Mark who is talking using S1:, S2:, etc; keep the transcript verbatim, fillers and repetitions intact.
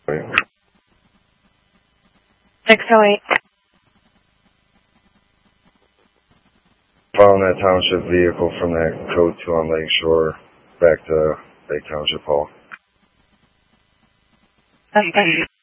S1: six oh eight.
S2: Following that township vehicle from that code two on Lakeshore back to Lake Township Hall.
S1: Okay.